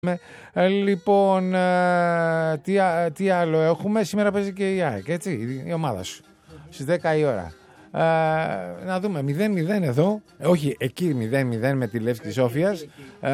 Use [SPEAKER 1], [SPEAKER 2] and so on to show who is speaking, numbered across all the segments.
[SPEAKER 1] Λοιπόν, τι άλλο έχουμε? Σήμερα παίζει και η ΑΕΚ, έτσι, η ομάδα σου. Στις 10 η ώρα. Να δούμε, 0-0 εδώ. Όχι, εκεί 0-0 με τη Λεύσκη Σόφιας.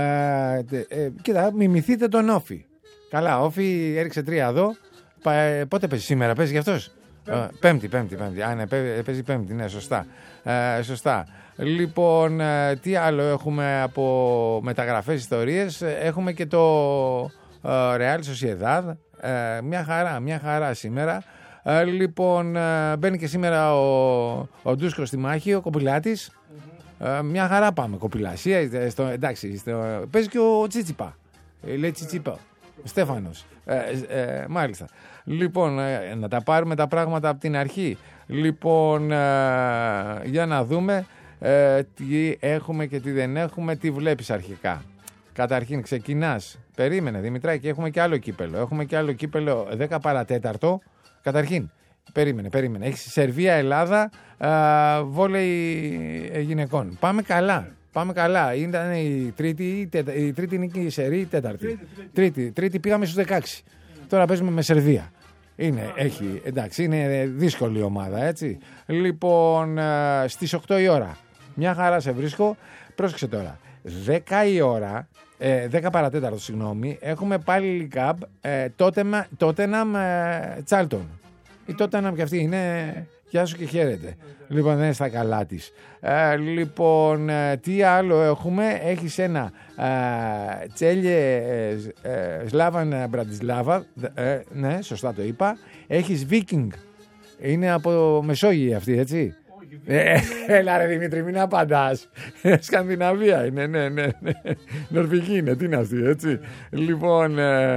[SPEAKER 1] Κοίτα, μιμηθείτε τον Όφη. Καλά, Όφη έριξε 3 εδώ. Πότε παίζει σήμερα, παίζει γι' αυτός? Πέμπτη. Α, ναι, παίζει Πέμπτη, ναι, σωστά. Λοιπόν, τι άλλο έχουμε από μεταγραφές, ιστορίες? Έχουμε και το Real Sociedad. Μια χαρά σήμερα. Λοιπόν, μπαίνει και σήμερα ο Ντούσκος στη μάχη, ο Κοπηλάτης. Μια χαρά πάμε, Κοπηλασία. Εντάξει, παίζει και ο Τσίτσιπα. Λέει Τσίτσιπα. Ο Στέφανος. Μάλιστα. Λοιπόν, να τα πάρουμε τα πράγματα από την αρχή. Λοιπόν, για να δούμε τι έχουμε και τι δεν έχουμε, τι βλέπεις αρχικά. Καταρχήν ξεκινάς. Περίμενε, Δημητράκη, έχουμε και άλλο κύπελο. Έχουμε και άλλο κύπελο 10 παρατέταρτο. Καταρχήν, περίμενε. Έχει Σερβία-Ελλάδα, βόλεϊ γυναικών. Πάμε καλά. Ήταν η τρίτη νίκη η σερί, η τέταρτη. Τρίτη πήγαμε στους 16. Τώρα παίζουμε με Σερβία. Εντάξει, είναι δύσκολη ομάδα, έτσι. Λοιπόν, στις 8 η ώρα. Μια χαρά σε βρίσκω. Πρόσεξε τώρα. 10 η ώρα, 10 παρατέταρτο, συγγνώμη, έχουμε πάλι League Cup, Tottenham Charlton. Η Tottenham και αυτή είναι, γεια σου και χαίρετε. Λοιπόν, δεν είναι στα καλά της. Λοιπόν, τι άλλο έχουμε? Έχεις ένα Τσέλιε Σλάβαν Μπραντισλάβα, ναι, σωστά το είπα. Έχεις Viking, είναι από Μεσόγειο αυτή, έτσι. Έλα ρε Δημήτρη, μην απαντάς. Σκανδιναβία είναι, ναι. Νορβηγή είναι, τι είναι αυτή, έτσι. Λοιπόν,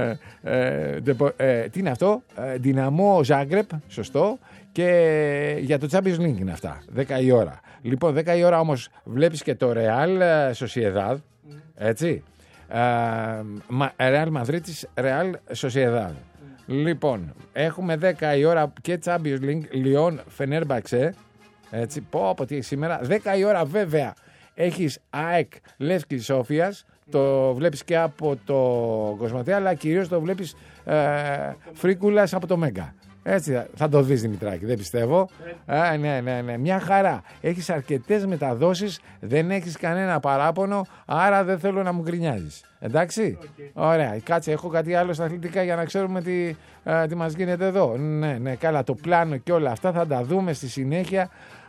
[SPEAKER 1] τι είναι αυτό? Δυναμό Ζάγκρεπ, σωστό. Και για το Champions League είναι αυτά, 10 η ώρα. Λοιπόν, 10 η ώρα όμως βλέπεις και το Real Sociedad, έτσι. Real Madrid, Real Sociedad. Λοιπόν, έχουμε 10 η ώρα και Champions League, Lyon Fenerbahce. Έτσι, πω τι έχει σήμερα. 10 η ώρα βέβαια έχεις ΑΕΚ Λεύσκη Σόφιας. Το βλέπεις και από το Κοσματέα, αλλά κυρίως το βλέπεις Φρίκουλας από το Μέγκα. Έτσι θα το δεις, Δημητράκη, δεν πιστεύω. Ναι. Μια χαρά. Έχεις αρκετές μεταδόσεις, δεν έχεις κανένα παράπονο, άρα δεν θέλω να μου γκρινιάζεις. Εντάξει. Ωραία. Κάτσε, έχω κάτι άλλο στα αθλητικά για να ξέρουμε τι μας γίνεται εδώ. Ναι, καλά. Το πλάνο και όλα αυτά θα τα δούμε στη συνέχεια.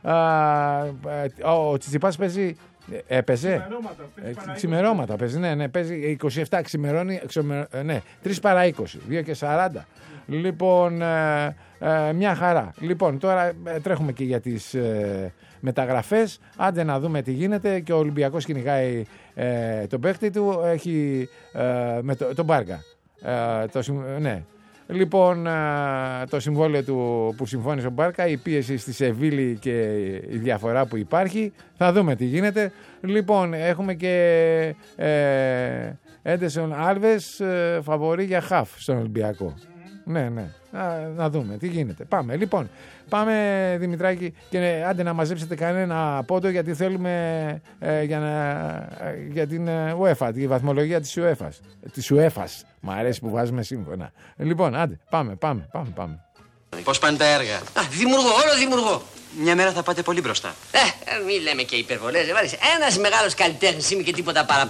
[SPEAKER 1] Ο Τσιτσιπάς παίζει. Έπαιζε. Ξημερώματα παίζει. Ναι, παίζει 27 ξημερώνει. Ναι, 3 παρά 20. 2 και 40. Λοιπόν, μια χαρά. Λοιπόν, τώρα τρέχουμε και για τις μεταγραφές. Άντε να δούμε τι γίνεται. Και ο Ολυμπιακός κυνηγάει τον παίχτη του. Έχει τον Μπάρκα. Ναι. Λοιπόν, το συμβόλαιο του που συμφώνησε ο Μπάρκα, η πίεση στη Σεβίλη και η διαφορά που υπάρχει. Θα δούμε τι γίνεται. Λοιπόν, έχουμε και Έντερσον Άλβες φαβορί για χαφ στον Ολυμπιακό. Ναι. Να δούμε τι γίνεται. Πάμε Δημητράκη, και άντε να μαζέψετε κανένα πόντο, γιατί θέλουμε για την UEFA, τη βαθμολογία της UEFA. Μ' αρέσει που βάζουμε σύμφωνα. Λοιπόν, άντε, πάμε.
[SPEAKER 2] Πώς πάνε τα έργα?
[SPEAKER 3] Όλο δημιουργώ.
[SPEAKER 2] Μια μέρα θα πάτε πολύ μπροστά.
[SPEAKER 3] Μη λέμε και υπερβολές. Ένας μεγάλος καλλιτέχνης είμαι και τίποτα παραπάνω.